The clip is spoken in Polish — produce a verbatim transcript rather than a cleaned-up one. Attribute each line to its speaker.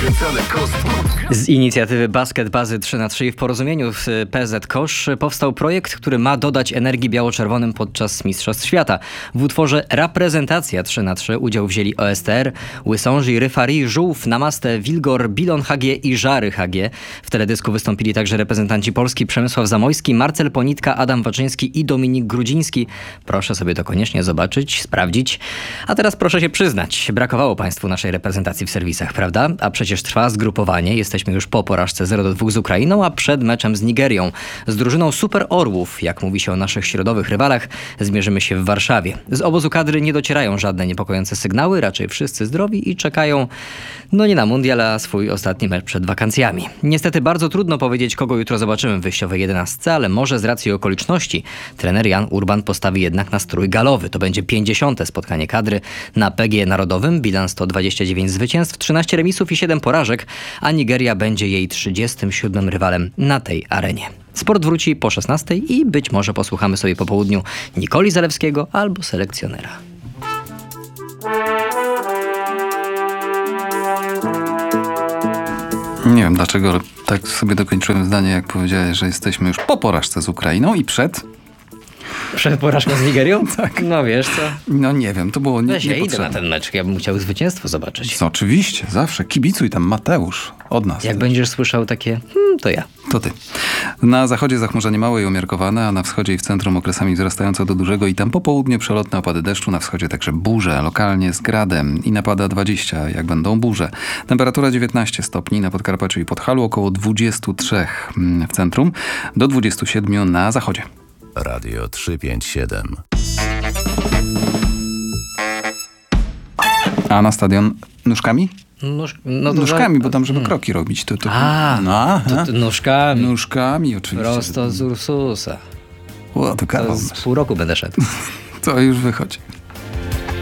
Speaker 1: Kręcone kostki.
Speaker 2: Z inicjatywy Basket Bazy trzy na trzy w porozumieniu z P Z Kosz powstał projekt, który ma dodać energii biało-czerwonym podczas Mistrzostw Świata. W utworze Reprezentacja trzy na trzy udział wzięli O S T R, Łysąży, Ryfari, Żółw, Namaste, Wilgor, Bilon H G i Żary H G. W teledysku wystąpili także reprezentanci Polski Przemysław Zamojski, Marcel Ponitka, Adam Waczyński i Dominik Grudziński. Proszę sobie to koniecznie zobaczyć, sprawdzić. A teraz proszę się przyznać, brakowało Państwu naszej reprezentacji w serwisach, prawda? A przecież trwa zgrupowanie. Jesteśmy już po porażce zero do dwóch z Ukrainą, a przed meczem z Nigerią. Z drużyną Super Orłów, jak mówi się o naszych środowych rywalach, zmierzymy się w Warszawie. Z obozu kadry nie docierają żadne niepokojące sygnały, raczej wszyscy zdrowi i czekają, no nie na mundial, a swój ostatni mecz przed wakacjami. Niestety bardzo trudno powiedzieć, kogo jutro zobaczymy w wyjściowej jedenastce, ale może z racji okoliczności trener Jan Urban postawi jednak na strój galowy. To będzie pięćdziesiąte spotkanie kadry na P G Narodowym. Bilans to dwadzieścia dziewięć zwycięstw, trzynaście remisów i siedem porażek, a Nigeria będzie jej trzydziestym siódmym rywalem na tej arenie. Sport wróci po szesnastej i być może posłuchamy sobie po południu Nikoli Zalewskiego albo selekcjonera.
Speaker 3: Nie wiem dlaczego, ale tak sobie dokończyłem zdanie, jak powiedziałeś, że jesteśmy już po porażce z Ukrainą i przed...
Speaker 2: Przed porażką z Nigerią?
Speaker 3: Tak.
Speaker 2: No wiesz co?
Speaker 3: No nie wiem, to było nie,
Speaker 2: Weź, ja idę
Speaker 3: niepotrzebne.
Speaker 2: na ten mecz, ja bym chciał zwycięstwo zobaczyć.
Speaker 3: Co, oczywiście, zawsze. Kibicuj tam, Mateusz, od nas.
Speaker 2: Jak będziesz słyszał takie, hmm, to ja.
Speaker 3: To ty. Na zachodzie zachmurzenie małe i umiarkowane, a na wschodzie i w centrum okresami wzrastające do dużego i tam po południu przelotne opady deszczu, na wschodzie także burze, lokalnie z gradem i napada dwadzieścia, jak będą burze. Temperatura dziewiętnaście stopni na Podkarpaciu i Podhalu, około dwadzieścia trzy w centrum, do dwudziestu siedmiu na zachodzie.
Speaker 1: Radio trzysta pięćdziesiąt siedem.
Speaker 3: A na stadion nóżkami?
Speaker 2: Nóż, no to
Speaker 3: Nóżkami,
Speaker 2: za...
Speaker 3: bo tam, żeby kroki robić. To, to...
Speaker 2: A,
Speaker 3: no,
Speaker 2: to, to nóżkami.
Speaker 3: Nóżkami oczywiście.
Speaker 2: Prosto z Ursusa.
Speaker 3: O, to
Speaker 2: To
Speaker 3: kawał.
Speaker 2: z pół roku będę szedł.
Speaker 3: To już wychodzi.